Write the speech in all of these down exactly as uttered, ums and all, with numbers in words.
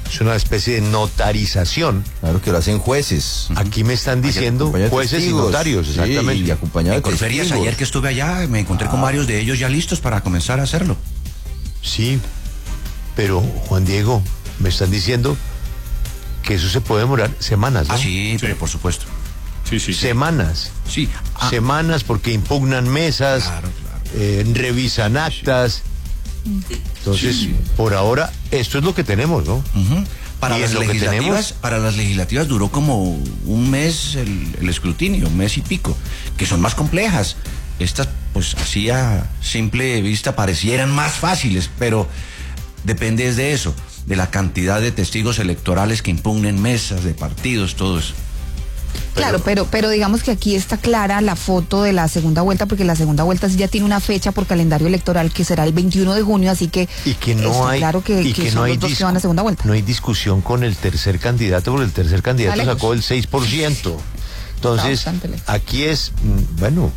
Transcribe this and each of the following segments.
Es una especie de notarización. Claro que lo hacen jueces. Aquí me están diciendo jueces y notarios, exactamente. Sí, y acompañado En de Corferias, testigos. ayer que estuve allá, me encontré ah. con varios de ellos ya listos para comenzar a hacerlo. Sí, pero Juan Diego, me están diciendo que eso se puede demorar semanas, ¿no? Ah, sí, sí. pero por supuesto. Sí, sí, sí. Semanas. Sí. Ah. Semanas porque impugnan mesas, Claro, claro. Eh, revisan actas. Entonces, Sí. por ahora, esto es lo que tenemos, ¿no? Uh-huh. Para Y las en lo que legislativas, tenemos- para las legislativas duró como un mes el, el escrutinio, un mes y pico, que son más complejas. Estas, pues así a simple vista parecieran más fáciles, pero depende de eso, de la cantidad de testigos electorales que impugnen mesas de partidos, todo eso. Claro, pero, pero digamos que aquí está clara la foto de la segunda vuelta, porque la segunda vuelta sí ya tiene una fecha por calendario electoral que será el veintiuno de junio, así que, Y que no está hay, claro que, y que que son no hay los dos dis- que van a segunda vuelta. no hay discusión con el tercer candidato, porque el tercer candidato Está lejos. sacó el seis por ciento. Entonces, Está bastante lejos. aquí es, mm, bueno,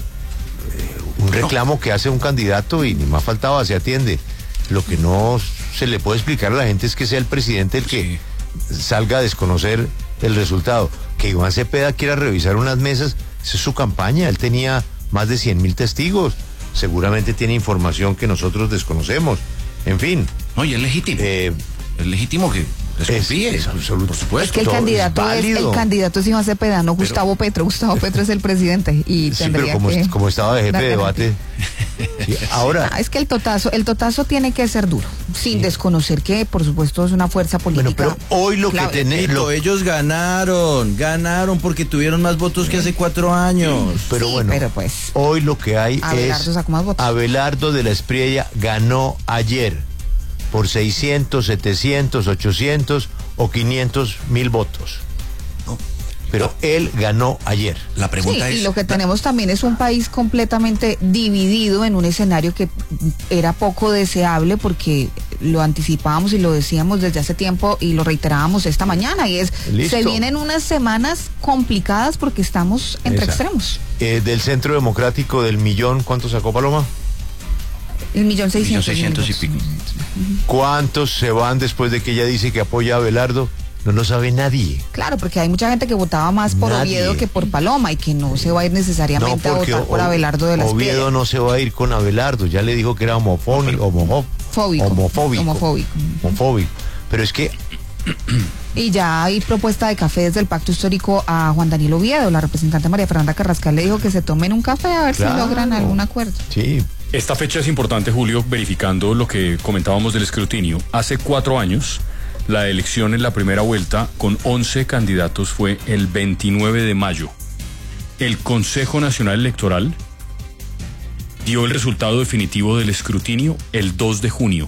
eh, un reclamo que hace un candidato y ni más faltaba, se atiende. Lo que no se le puede explicar a la gente es que sea el presidente el que salga a desconocer el resultado. Que Iván Cepeda quiera revisar unas mesas, esa es su campaña. Él tenía más de cien mil testigos. Seguramente tiene información que nosotros desconocemos. En fin. No, y es legítimo. Eh, es legítimo que desconfíe. es- es absoluto. Por supuesto. Es que el todo es candidato es, el válido. candidato es Iván Cepeda, no Gustavo Petro. Gustavo Petro es el presidente y Sí, tendría pero como, que como estaba de jefe dar de garantía. debate. Sí, ahora, Ah, es que el totazo, el totazo tiene que ser duro, sin desconocer que, por supuesto, es una fuerza política. bueno, pero hoy lo que clave. tenemos. Pero ellos ganaron, ganaron porque tuvieron más votos que hace cuatro años. Pero Sí, bueno, pero pues, hoy lo que hay Abelardo es. sacó más votos. Abelardo de la Espriella ganó ayer por seiscientos, setecientos, ochocientos o quinientos mil votos. No. Pero él ganó ayer. La pregunta sí, es... y lo que tenemos también es un país completamente dividido en un escenario que era poco deseable, porque lo anticipábamos y lo decíamos desde hace tiempo y lo reiterábamos esta mañana, y es, Listo. se vienen unas semanas complicadas porque estamos entre Exacto. extremos. Eh, del Centro Democrático del millón, ¿cuánto sacó Paloma? El millón seiscientos. seiscientos y mil pico. votos. ¿Cuántos se van después de que ella dice que apoya a Abelardo? No lo sabe nadie. Claro, porque hay mucha gente que votaba más por Nadie. Oviedo que por Paloma y que no se va a ir necesariamente a votar por O- Abelardo de la Oviedo Espriella. no se va a ir con Abelardo, ya le dijo que era homofónico, homo- Fóbico. homofóbico. Homofóbico. Homofóbico. Pero es que Y ya hay propuesta de café desde el Pacto Histórico a Juan Daniel Oviedo. La representante María Fernanda Carrascal le dijo que se tomen un café a ver Claro. si logran algún acuerdo. sí, Esta fecha es importante, Julio, verificando lo que comentábamos del escrutinio. Hace cuatro años, la elección en la primera vuelta con once candidatos fue el veintinueve de mayo. El Consejo Nacional Electoral dio el resultado definitivo del escrutinio el dos de junio.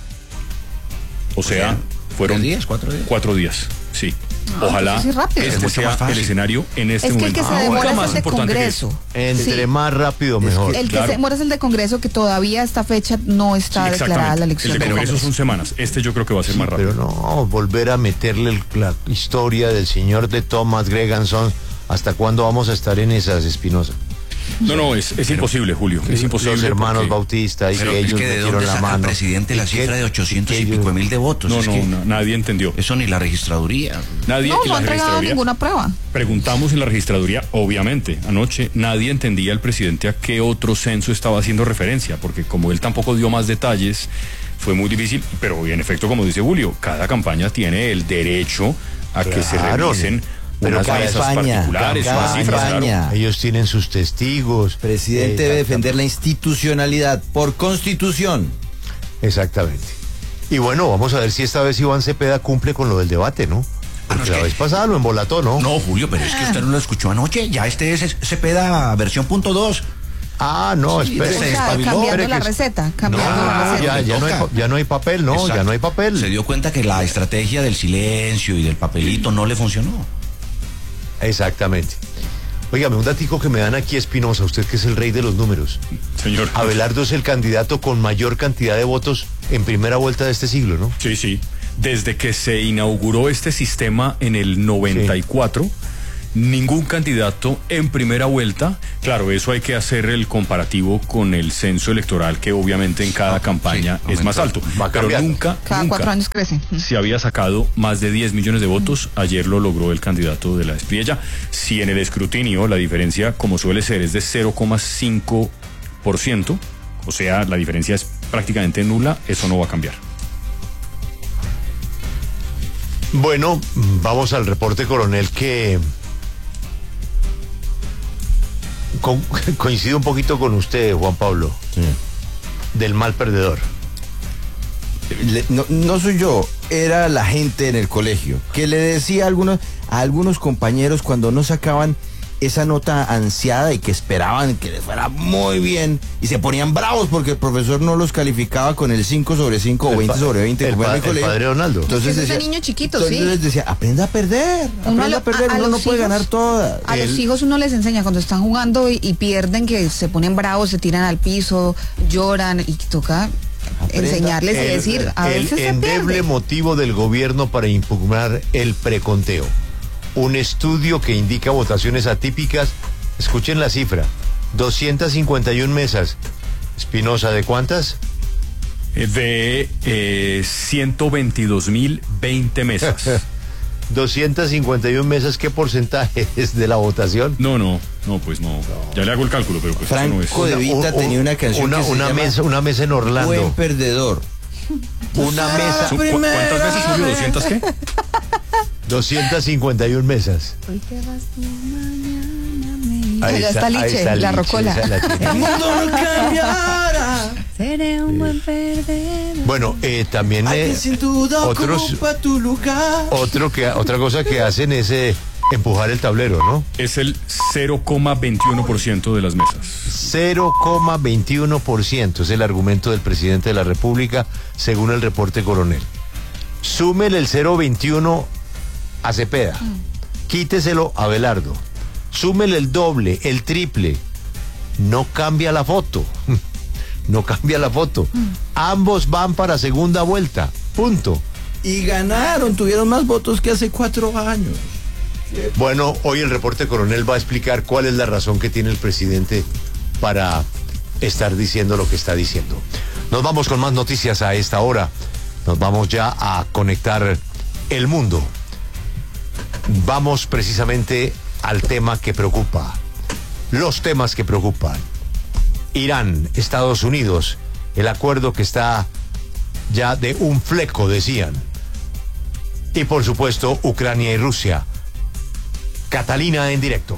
O sea, sea, fueron ¿tres días, cuatro días? Cuatro días, sí. Ojalá entonces sí, rápido. este Es mucho sea más fácil. el escenario en este Es que el momento. que se Ah, demora bueno, es más el de importante que Congreso. entre Sí. más rápido mejor. El que Claro. se demora es el de Congreso, que todavía esta fecha no está Sí, declarada la exactamente. elección. El de del Congreso Congreso. son semanas. Este yo creo que va a ser más rápido. Pero no, volver a meterle el- la historia del señor de Thomas Greganson. ¿Hasta cuándo vamos a estar en esas, Espinosa? No, no, es, es imposible, Julio. Es imposible. Los hermanos porque- Bautista y Pero que es ellos que de metieron dónde la saca el mano. presidente la ¿Y cifra qué- de ochocientos y qué- pico de mil de votos. No, Es no, que na- nadie entendió. eso ni la registraduría. Nadie No, y no la han entregado registraduría. ninguna prueba. Preguntamos en la registraduría, obviamente, anoche nadie entendía el presidente a qué otro censo estaba haciendo referencia, porque como él tampoco dio más detalles, fue muy difícil, pero en efecto, como dice Julio, cada campaña tiene el derecho a que se Claro, revisen pero unas cada mesas campaña, particulares, cada unas cifras, claro. campaña. Ellos tienen sus testigos. Presidente Eh, debe defender la institucionalidad por constitución. Exactamente. Y bueno, vamos a ver si esta vez Iván Cepeda cumple con lo del debate, ¿no? Ah, no, Porque es la que- vez pasada lo embolató, ¿no? No, Julio, pero es que usted no lo escuchó anoche. Ya este es Cepeda versión punto dos. Ah, no, Sí, espere. se O sea, despabiló. cambiando Espere la que- receta, No, cambiando la receta. ya, ya, no hay, pa- ya no hay papel, no, ya Exacto. no hay papel. Se dio cuenta que la estrategia del silencio y del papelito no le funcionó. Exactamente. Óigame, un datico que me dan aquí, Espinosa, usted que es el rey de los números. Señor. Abelardo es el candidato con mayor cantidad de votos en primera vuelta de este siglo, ¿no? Sí, sí. Desde que se inauguró este sistema en el noventa y cuatro, ningún candidato en primera vuelta. Claro, eso hay que hacer el comparativo con el censo electoral, que obviamente en cada campaña sí, es más alto. Pero nunca, Cada nunca cuatro años crece. se había sacado más de diez millones de votos. Ayer lo logró el candidato de la Espriella. Si en el escrutinio la diferencia, como suele ser, es de cero coma cinco por ciento, o sea, la diferencia es prácticamente nula, eso no va a cambiar. Bueno, vamos al reporte, coronel, que con, coincido un poquito con usted, Juan Pablo, Sí. del mal perdedor. Le- no, no soy yo, era la gente en el colegio que le decía a algunos, a algunos compañeros cuando no sacaban esa nota ansiada y que esperaban que les fuera muy bien y se ponían bravos porque el profesor no los calificaba con el cinco sobre cinco o El veinte pa- sobre veinte el como era pa- en el colegio. padre Donaldo. Entonces Es ese decía, niño chiquito, entonces sí. les decía, aprenda a perder, Uno aprenda a lo- a perder, a- a uno no los puede hijos- ganar todas. A los El- hijos uno les enseña cuando están jugando y, y pierden, que se ponen bravos, se tiran al piso, lloran, y toca Aprenda. enseñarles y El- decir, a el veces se endeble pierde. motivo del gobierno para impugnar el preconteo. Un estudio que indica votaciones atípicas. Escuchen la cifra: doscientas cincuenta y una mesas. Espinosa, ¿de cuántas? Eh, De eh, ciento veintidós mil veinte mesas. doscientas cincuenta y una mesas. ¿Qué porcentaje es de la votación? No, no, no, pues no. Ya le hago el cálculo, pero pues eso no es. Franco de Vita Un- tenía una canción una, que se una llama mesa, una mesa en Orlando. Buen perdedor. Una mesa. Su- ¿cu- ¿Cuántas veces subió? ¿doscientas qué? doscientas cincuenta y una mesas. Hoy te vas tú, mañana me- Ahí Allá está, está ahí Liche, está la Liche, rocola. esa la tiene. El mundo no cambiará. Seré un buen perdedor. Bueno, eh, también eh, Alguien sin duda otros, ocupa tu lugar. otro que, otra cosa que hacen es eh, empujar el tablero, ¿no? Es el cero coma veintiuno por ciento de las mesas. cero coma veintiuno por ciento es el argumento del presidente de la República, según el reporte coronel. Súmele el cero coma veintiuno a Cepeda, quíteselo a Belardo, súmele el doble, el triple, no cambia la foto, no cambia la foto. Ambos van para segunda vuelta, punto. Y ganaron, tuvieron más votos que hace cuatro años. Bueno, hoy el reporte coronel va a explicar cuál es la razón que tiene el presidente para estar diciendo lo que está diciendo. Nos vamos con más noticias a esta hora. Nos vamos ya a conectar el mundo. Vamos precisamente al tema que preocupa. Los temas que preocupan. Irán, Estados Unidos, el acuerdo que está ya de un fleco, decían. Y por supuesto, Ucrania y Rusia. Catalina en directo.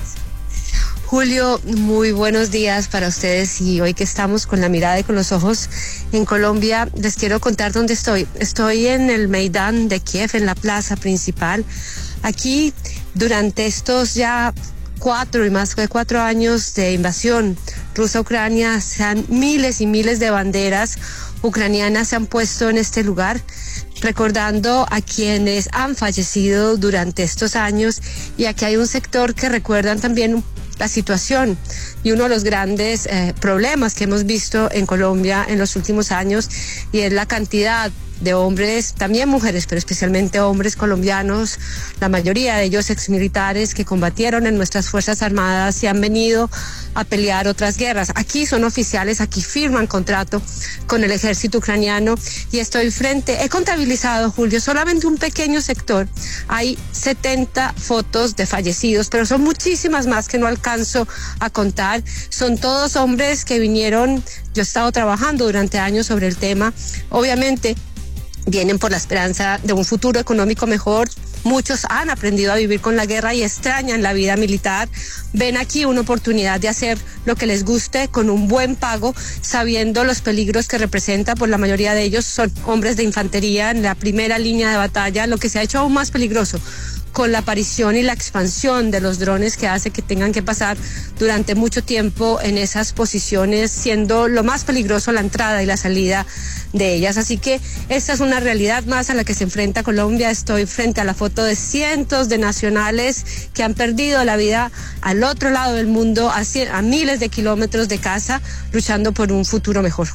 Julio, muy buenos días para ustedes y hoy que estamos con la mirada y con los ojos en Colombia, les quiero contar dónde estoy. Estoy en el Meidán de Kiev, en la plaza principal. Aquí, durante estos ya cuatro y más de cuatro años de invasión rusa a Ucrania, se han, miles y miles de banderas ucranianas se han puesto en este lugar, recordando a quienes han fallecido durante estos años, y aquí hay un sector que recuerdan también la situación y uno de los grandes eh, problemas que hemos visto en Colombia en los últimos años, y es la cantidad de hombres, también mujeres, pero especialmente hombres colombianos, la mayoría de ellos exmilitares que combatieron en nuestras Fuerzas Armadas y han venido a pelear otras guerras. Aquí son oficiales, aquí firman contrato con el ejército ucraniano, y estoy frente, he contabilizado, Julio, solamente un pequeño sector, hay setenta fotos de fallecidos, pero son muchísimas más que no alcanzo a contar. Son todos hombres que vinieron, yo he estado trabajando durante años sobre el tema, obviamente vienen por la esperanza de un futuro económico mejor. Muchos han aprendido a vivir con la guerra y extrañan la vida militar. Ven aquí una oportunidad de hacer lo que les guste con un buen pago, sabiendo los peligros que representa, pues la mayoría de ellos son hombres de infantería en la primera línea de batalla, lo que se ha hecho aún más peligroso con la aparición y la expansión de los drones, que hace que tengan que pasar durante mucho tiempo en esas posiciones, siendo lo más peligroso la entrada y la salida de ellas. Así que esta es una realidad más a la que se enfrenta Colombia. Estoy frente a la foto de cientos de nacionales que han perdido la vida al otro lado del mundo, a, cien, a miles de kilómetros de casa, luchando por un futuro mejor.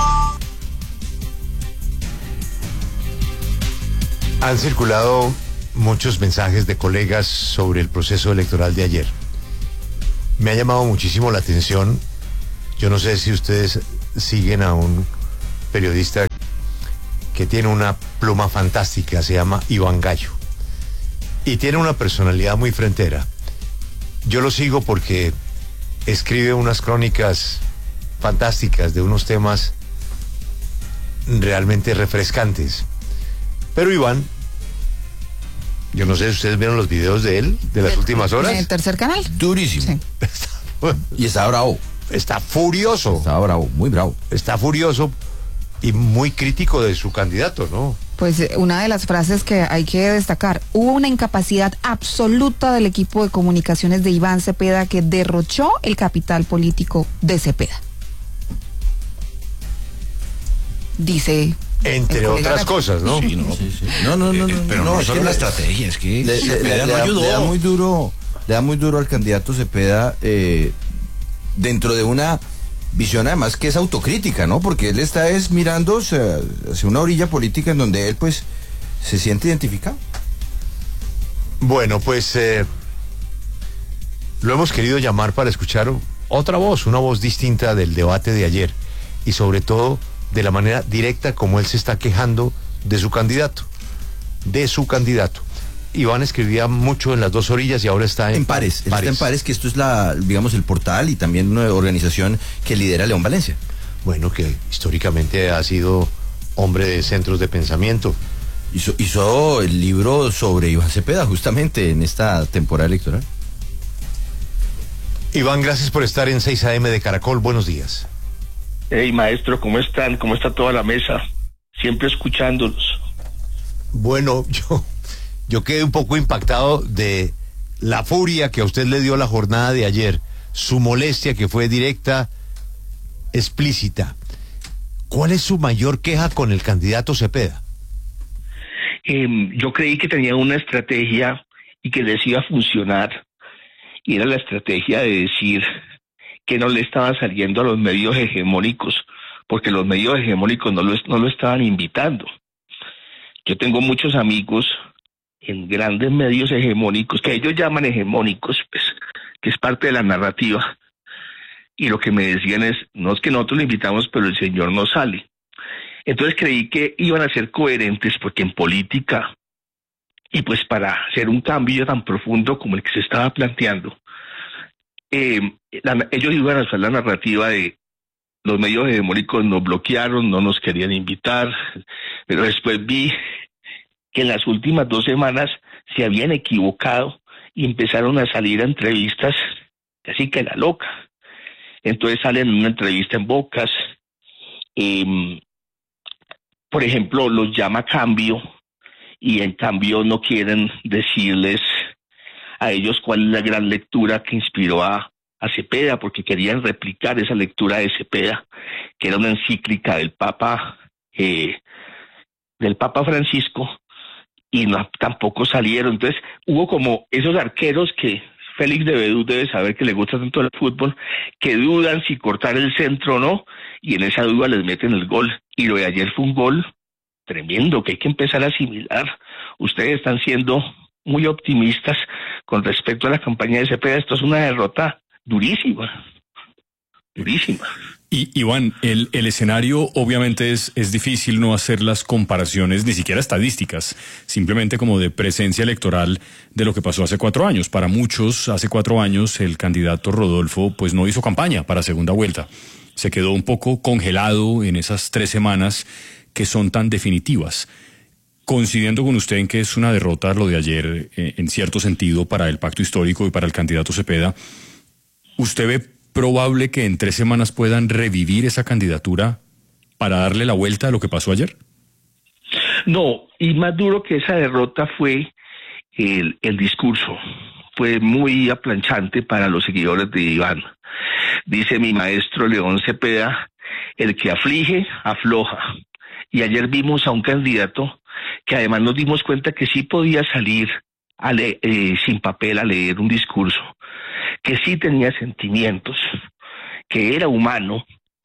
Han circulado muchos mensajes de colegas sobre el proceso electoral de ayer. Me ha llamado muchísimo la atención. Yo no sé si ustedes siguen a un periodista que tiene una pluma fantástica, se llama Iván Gallo, y tiene una personalidad muy frentera. Yo lo sigo porque escribe unas crónicas fantásticas de unos temas realmente refrescantes. Pero Iván, yo no sé si ustedes vieron los videos de él de las últimas horas. ¿En el tercer canal? Durísimo. Sí. Y está bravo. Está furioso. Está bravo, muy bravo. Está furioso y muy crítico de su candidato, ¿no? Pues eh, una de las frases que hay que destacar: hubo una incapacidad absoluta del equipo de comunicaciones de Iván Cepeda que derrochó el capital político de Cepeda. Dice... Entre otras cosas, ¿no? Sí, no. Sí, sí. No, no, no, Eh, no, pero no, no, es solo que la le- estrategia, es que Le, le- Cepeda le- no le da, ayudó. le da muy duro, le da muy duro al candidato Cepeda eh, dentro de una visión además que es autocrítica, ¿no? Porque él está es mirando hacia, hacia una orilla política en donde él pues se siente identificado. Bueno, pues eh, lo hemos querido llamar para escuchar otra voz, una voz distinta del debate de ayer y sobre todo de la manera directa como él se está quejando de su candidato, de su candidato. Iván escribía mucho en las dos orillas y ahora está en, En Pares, él está en Pares, que esto es la, digamos, el portal y también una organización que lidera León Valencia. Bueno, que históricamente ha sido hombre de centros de pensamiento. Hizo, hizo el libro sobre Iván Cepeda justamente en esta temporada electoral. Iván, gracias por estar en seis a eme de Caracol. Buenos días. Hey, maestro, ¿cómo están? ¿Cómo está toda la mesa? Siempre escuchándolos. Bueno, yo, yo quedé un poco impactado de la furia que a usted le dio la jornada de ayer, su molestia que fue directa, explícita. ¿Cuál es su mayor queja con el candidato Cepeda? Eh, yo creí que tenía una estrategia y que les iba a funcionar. Y era la estrategia de decir que no le estaba saliendo a los medios hegemónicos, porque los medios hegemónicos no lo, no lo estaban invitando. Yo tengo muchos amigos en grandes medios hegemónicos, que ellos llaman hegemónicos, pues, que es parte de la narrativa, y lo que me decían es, no es que nosotros lo invitamos, pero el señor no sale. Entonces creí que iban a ser coherentes, porque en política, y pues para hacer un cambio tan profundo como el que se estaba planteando, eh, la, ellos iban a usar la narrativa de los medios hegemónicos nos bloquearon, no nos querían invitar, pero después vi que en las últimas dos semanas se habían equivocado y empezaron a salir a entrevistas casi que la loca. Entonces salen en una entrevista en Bocas, eh, por ejemplo, los llama Cambio, y en cambio no quieren decirles a ellos cuál es la gran lectura que inspiró a, a Cepeda, porque querían replicar esa lectura de Cepeda, que era una encíclica del Papa, eh, del Papa Francisco, y no, tampoco salieron. Entonces hubo como esos arqueros que Félix de Bedú debe saber que le gusta tanto el fútbol, que dudan si cortar el centro o no, y en esa duda les meten el gol. Y lo de ayer fue un gol tremendo que hay que empezar a asimilar. Ustedes están siendo muy optimistas con respecto a la campaña de Cepeda. Esto es una derrota durísima, durísima. Y Iván, el, el escenario obviamente es, es difícil no hacer las comparaciones, ni siquiera estadísticas, simplemente como de presencia electoral de lo que pasó hace cuatro años. Para muchos, hace cuatro años, el candidato Rodolfo pues no hizo campaña para segunda vuelta. Se quedó un poco congelado en esas tres semanas que son tan definitivas. Coincidiendo con usted en que es una derrota lo de ayer, eh, en cierto sentido, para el pacto histórico y para el candidato Cepeda, ¿usted ve probable que en tres semanas puedan revivir esa candidatura para darle la vuelta a lo que pasó ayer? No, y más duro que esa derrota fue el, el discurso. Fue muy aplanchante para los seguidores de Iván. Dice mi maestro León Cepeda, el que aflige, afloja. Y ayer vimos a un candidato que además nos dimos cuenta que sí podía salir a le- eh, sin papel a leer un discurso, que sí tenía sentimientos, que era humano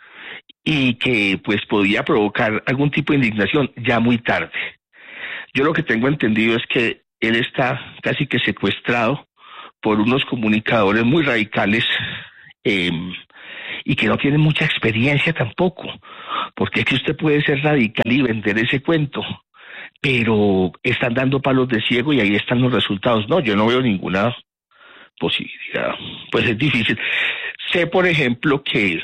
y que pues podía provocar algún tipo de indignación ya muy tarde. Yo lo que tengo entendido es que él está casi que secuestrado por unos comunicadores muy radicales eh, y que no tienen mucha experiencia tampoco, porque es que usted puede ser radical y vender ese cuento, pero están dando palos de ciego y ahí están los resultados. No, yo no veo ninguna posibilidad, pues es difícil. Sé, por ejemplo, que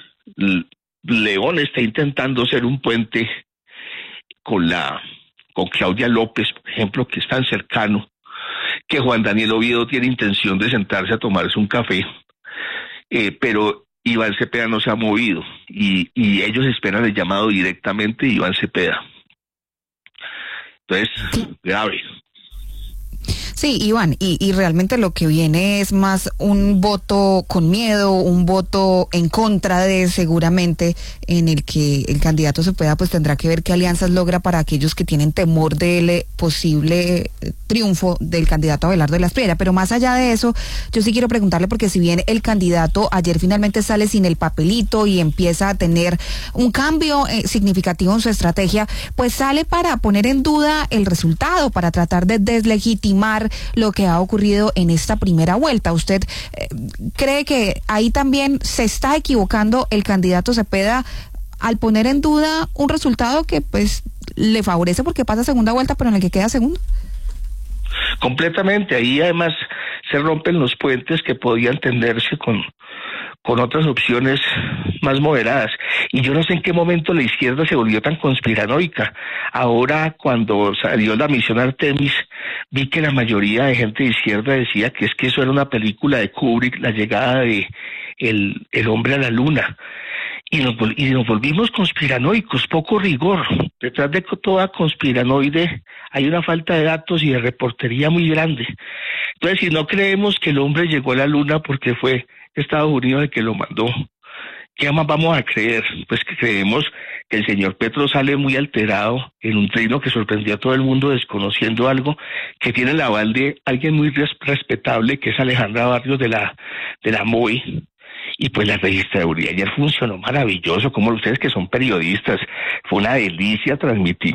León está intentando ser un puente con la con Claudia López, por ejemplo, que es tan cercano, que Juan Daniel Oviedo tiene intención de sentarse a tomarse un café, eh, pero Iván Cepeda no se ha movido y, y ellos esperan el llamado directamente de Iván Cepeda. Entonces, grave. Sí, Iván, y, y realmente lo que viene es más un voto con miedo, un voto en contra de, seguramente, en el que el candidato Cepeda pues tendrá que ver qué alianzas logra para aquellos que tienen temor del eh, posible eh, triunfo del candidato Abelardo de la Espriella. Pero más allá de eso, yo sí quiero preguntarle, porque si bien el candidato ayer finalmente sale sin el papelito y empieza a tener un cambio eh, significativo en su estrategia, pues sale para poner en duda el resultado, para tratar de deslegitimar lo que ha ocurrido en esta primera vuelta. ¿Usted eh, cree que ahí también se está equivocando el candidato Cepeda al poner en duda un resultado que pues le favorece porque pasa segunda vuelta, pero en el que queda segundo? Completamente. Ahí además se rompen los puentes que podían tenderse con con otras opciones más moderadas. Y yo no sé en qué momento la izquierda se volvió tan conspiranoica. Ahora, cuando salió la misión Artemis, vi que la mayoría de gente de izquierda decía que es que eso era una película de Kubrick, la llegada de el, el hombre a la luna. Y nos, y nos volvimos conspiranoicos, poco rigor. Detrás de toda conspiranoide hay una falta de datos y de reportería muy grande. Entonces, si no creemos que el hombre llegó a la luna porque fue Estados Unidos el que lo mandó, ¿qué más vamos a creer? Pues que creemos que el señor Petro sale muy alterado en un trino que sorprendió a todo el mundo, desconociendo algo que tiene el aval de alguien muy res respetable, que es Alejandra Barrios de la de la M O I. Y pues la registraduría ayer funcionó maravilloso, como ustedes que son periodistas, fue una delicia transmitir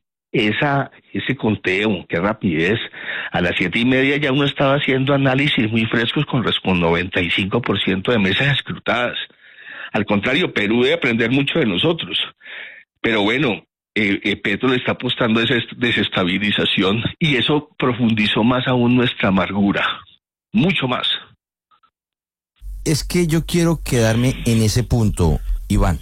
esa ese conteo, qué rapidez. A las siete y media ya uno estaba haciendo análisis muy frescos con, con noventa y cinco por ciento de mesas escrutadas. Al contrario, Perú debe aprender mucho de nosotros. Pero bueno, eh, eh, Petro le está apostando a esa desestabilización y eso profundizó más aún nuestra amargura, mucho más. Es que yo quiero quedarme en ese punto, Iván.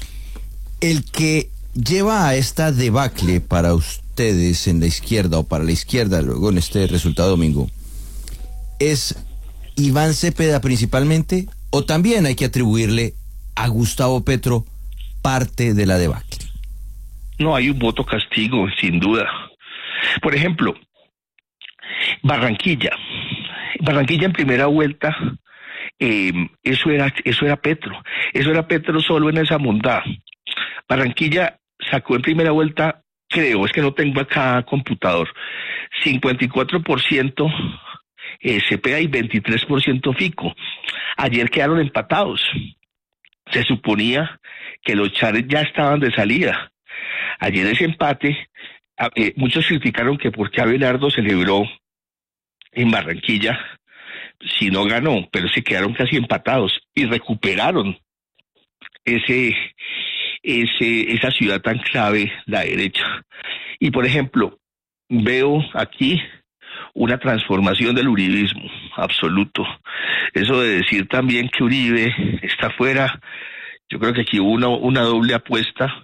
El que lleva a esta debacle para ustedes en la izquierda o para la izquierda luego en este resultado domingo, ¿es Iván Cepeda principalmente o también hay que atribuirle a Gustavo Petro parte de la debacle? No, hay un voto castigo, sin duda. Por ejemplo, Barranquilla. Barranquilla en primera vuelta, eh, eso era eso era Petro. Eso era Petro solo en esa mondá. Barranquilla sacó en primera vuelta, creo, es que no tengo acá computador, cincuenta y cuatro por ciento eh, Cepeda y veintitrés por ciento Fico. Ayer quedaron empatados. Se suponía que los Chares ya estaban de salida. Ayer ese empate, eh, muchos criticaron que por qué Abelardo celebró en Barranquilla si no ganó, pero se quedaron casi empatados y recuperaron ese, ese, esa ciudad tan clave, la derecha. Y por ejemplo, veo aquí una transformación del uribismo absoluto. Eso de decir también que Uribe está fuera, yo creo que aquí hubo una, una doble apuesta.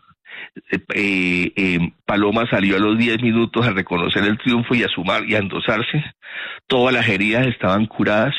Eh, eh, Paloma salió a los diez minutos a reconocer el triunfo y a sumar y a endosarse. Todas las heridas estaban curadas.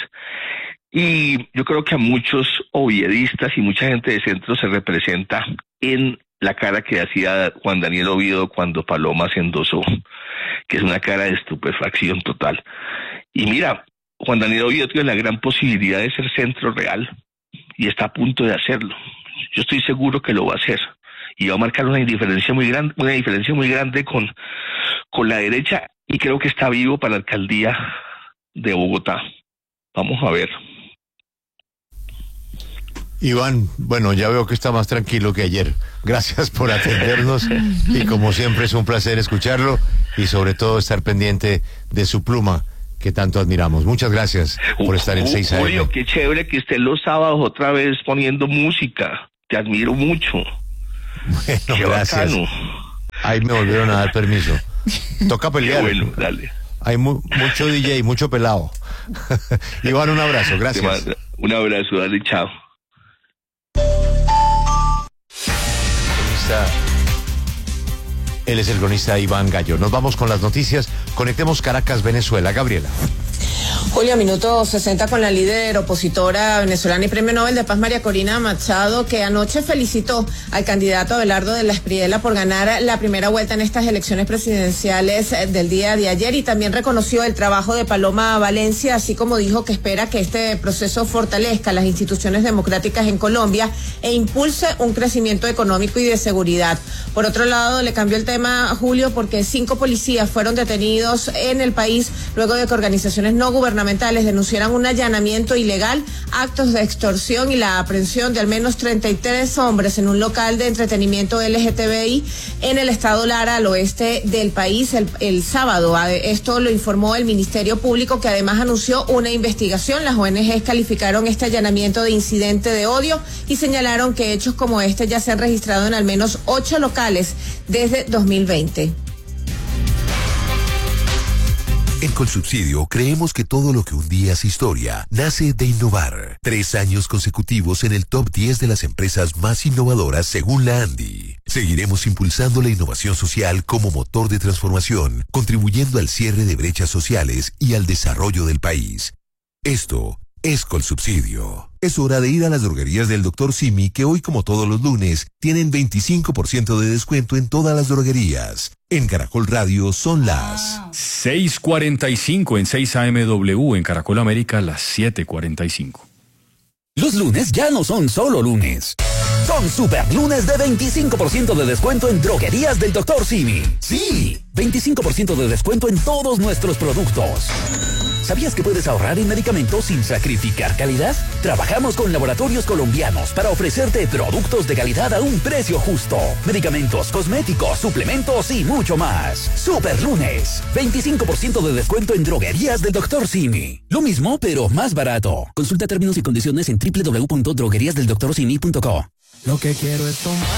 Y yo creo que a muchos oviedistas y mucha gente de centro se representa en la cara que hacía Juan Daniel Oviedo cuando Paloma se endosó, que es una cara de estupefacción total. Y mira, Juan Daniel Oviedo tiene la gran posibilidad de ser centro real y está a punto de hacerlo. Yo estoy seguro que lo va a hacer y va a marcar una diferencia muy grande, una diferencia muy grande con, con la derecha, y creo que está vivo para la alcaldía de Bogotá. Vamos a ver. Iván, bueno, ya veo que está más tranquilo que ayer. Gracias por atendernos y como siempre es un placer escucharlo y sobre todo estar pendiente de su pluma que tanto admiramos. Muchas gracias por estar en seis A M. Julio, qué chévere que esté los sábados otra vez poniendo música. Te admiro mucho. Bueno, qué gracias. bacano. Ahí me volvieron a dar permiso. Toca pelear. Qué bueno, dale. Hay mu mucho D J, mucho pelado. Iván, un abrazo, gracias. Un abrazo, dale, chao. Él es el cronista Iván Gallo. Nos vamos con las noticias. Conectemos Caracas, Venezuela. Gabriela. Julio, minuto sesenta con la líder opositora venezolana y premio Nobel de Paz María Corina Machado, que anoche felicitó al candidato Abelardo de la Espriella por ganar la primera vuelta en estas elecciones presidenciales del día de ayer y también reconoció el trabajo de Paloma Valencia, así como dijo que espera que este proceso fortalezca las instituciones democráticas en Colombia e impulse un crecimiento económico y de seguridad. Por otro lado, le cambió el tema, Julio, porque cinco policías fueron detenidos en el país luego de que organizaciones no gubernamentales denunciaron un allanamiento ilegal, actos de extorsión y la aprehensión de al menos treinta y tres hombres en un local de entretenimiento L G T B I en el estado Lara, al oeste del país, el, el sábado. Esto lo informó el Ministerio Público, que además anunció una investigación. Las O N Ges calificaron este allanamiento de incidente de odio y señalaron que hechos como este ya se han registrado en al menos ocho locales desde dos mil veinte. En Colsubsidio creemos que todo lo que un día es historia nace de innovar. Tres años consecutivos en el top diez de las empresas más innovadoras según la ANDI. Seguiremos impulsando la innovación social como motor de transformación, contribuyendo al cierre de brechas sociales y al desarrollo del país. Esto es Colsubsidio. Es hora de ir a las droguerías del doctor Simi, que hoy, como todos los lunes, tienen veinticinco por ciento de descuento en todas las droguerías. En Caracol Radio son las seis cuarenta y cinco en seis A M W, en Caracol América las siete cuarenta y cinco. Los lunes ya no son solo lunes. Son super lunes de veinticinco por ciento de descuento en droguerías del doctor Simi. Sí, veinticinco por ciento de descuento en todos nuestros productos. ¿Sabías que puedes ahorrar en medicamentos sin sacrificar calidad? Trabajamos con laboratorios colombianos para ofrecerte productos de calidad a un precio justo. Medicamentos, cosméticos, suplementos y mucho más. Super lunes. veinticinco por ciento de descuento en droguerías del doctor Simi. Lo mismo, pero más barato. Consulta términos y condiciones en doble u doble u doble u punto droguerías del doctor simi punto co. Lo que quiero es tomar.